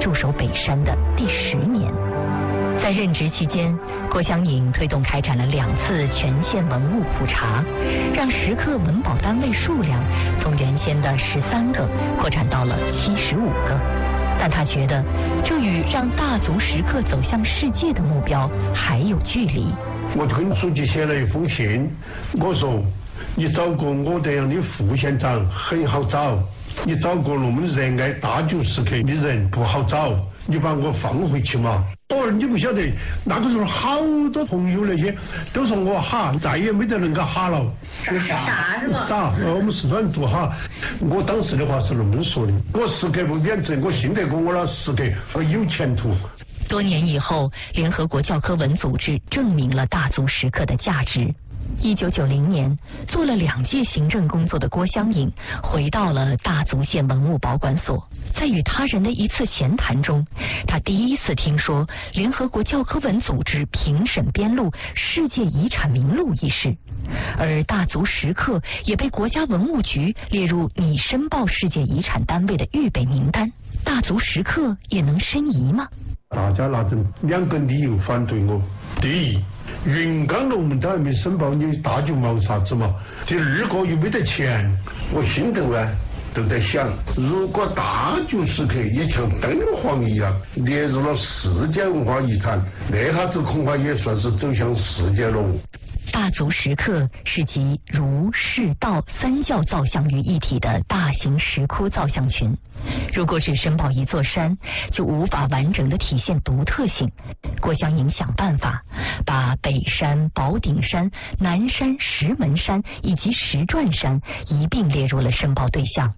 驻守北山的第10年。在任职期间，郭湘颖推动开展了2次全县文物普查，让石刻文保单位数量从原先的13个扩展到了75个。但他觉得，这与让大足石刻走向世界的目标还有距离。 我跟书记写了一封信，我说你找个我这样的副县长很好找，你找个那么热爱大足石刻的人不好找，你把我放回去嘛。你不晓得，那个时候好多朋友那些都说我哈，再也没得人家哈了。 傻是吗？ 傻，我们四川都哈。我当时的话是那么说的，我石刻不贬值，我信得过我那石刻和有前途。 多年以后，联合国教科文组织证明了大足石刻的价值。1990年，做了2届行政工作的郭湘颖回到了大足县文物保管所，在与他人的一次闲谈中，他第一次听说联合国教科文组织评审编录世界遗产名录一事，而大足石刻也被国家文物局列入拟申报世界遗产单位的预备名单。大足石刻也能申遗吗？ 大家拿着2个理由反对我。第一，云冈龙门都还没申报，你大就忙啥子嘛？第2个又没得钱，我心头啊都在想，如果大足石刻也像敦煌一样列入了世界文化遗产，那下子恐怕也算是走向世界了。 大足石刻是集儒释道3教造像于一体的大型石窟造像群，如果只申报一座山，就无法完整的体现独特性。郭湘颖想办法把北山、宝顶山、南山、石门山以及石转山一并列入了申报对象。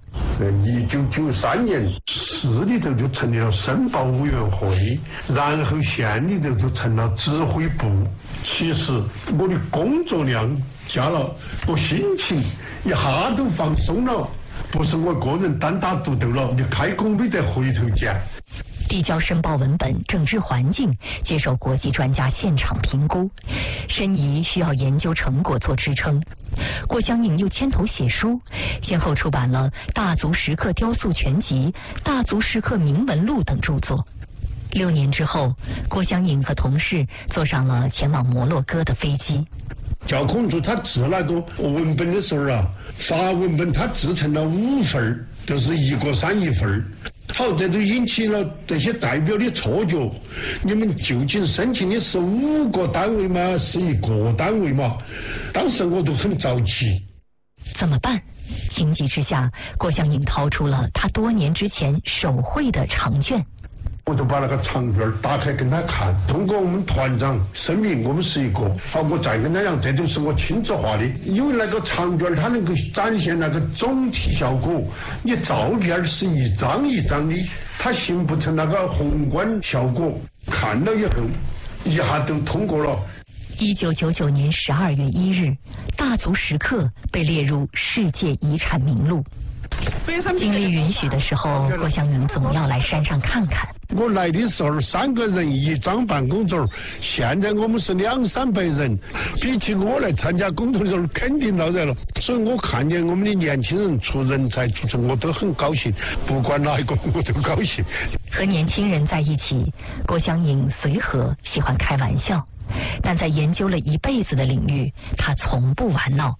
1993年，市里头就成立了申报委员会，然后县里头就成了指挥部。其实我的工作量加了，我心情一下都放松了，不是我个人单打独斗了，你开工没得回头箭。 递交申报文本、整治环境，接受国际专家现场评估，申遗需要研究成果做支撑。郭湘颖又牵头写书，先后出版了《大足石刻雕塑全集》《大足石刻铭文录》等著作。6年之后，郭湘颖和同事坐上了前往摩洛哥的飞机。 教科文组他制那个文本的时候啊，发文本他制成了5份，就是1个删1份。好，这都引起了这些代表的错觉。你们究竟申请的是5个单位吗？是1个单位吗？当时我都很着急。 怎么办？情急之下，郭湘颖掏出了他多年之前手绘的长卷。 我就把那个长卷打开跟他看，通过我们团长声明我们是1个。好，我再跟他讲，这都是我亲自画的。因为那个长卷它能够展现那个总体效果，你照片是一张一张的，它形不成那个宏观效果。看了以后，一下都通过了。 1999年12月1日，大足石刻被列入世界遗产名录。精力允许的时候，郭湘颖总要来山上看看。 我来的时候3个人1张办公桌，现在我们是200-300人，比起我来参加工作的时候肯定闹热了。所以我看见我们的年轻人出人才出城，我都很高兴，不管哪一个我都高兴。 和年轻人在一起，郭湘颖随和，喜欢开玩笑，但在研究了一辈子的领域，他从不玩闹。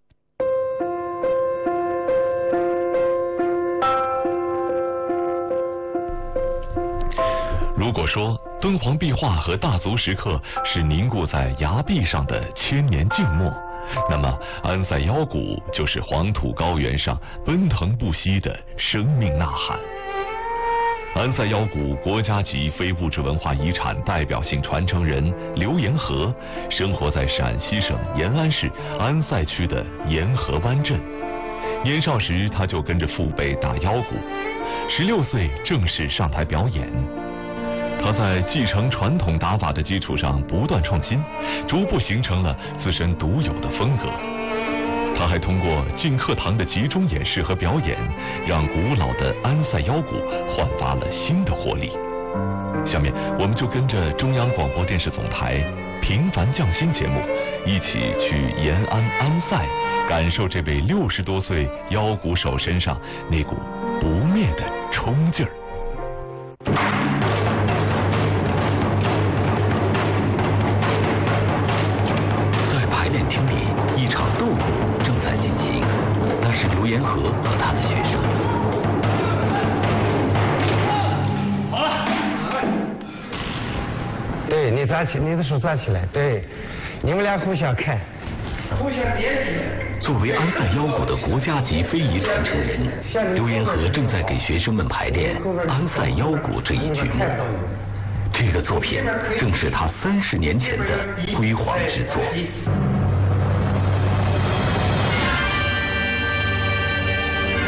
如果说敦煌壁画和大足石刻是凝固在崖壁上的千年静默，那么安塞腰鼓就是黄土高原上奔腾不息的生命呐喊。安塞腰鼓国家级非物质文化遗产代表性传承人刘延和生活在陕西省延安市安塞区的沿河湾镇。年少时他就跟着父辈打腰鼓，16岁正式上台表演。他在继承传统打法的基础上不断创新，逐步形成了自身独有的风格。他还通过进课堂的集中演示和表演，让古老的安塞腰鼓焕发了新的活力。下面我们就跟着中央广播电视总台《平凡匠心》节目，一起去延安安塞，感受这位60多岁腰鼓手身上那股不灭的冲劲儿。 和和他的学生。 好了， 对你站起，你的手站起来，对，你们俩互相看，互相点起来。 作为安塞腰鼓的国家级非遗传承人，刘元和正在给学生们排练安塞腰鼓这一曲目。这个作品正是他30年前的辉煌之作。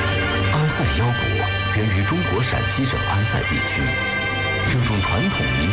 安塞腰鼓源于中国陕西省安塞地区，这种传统民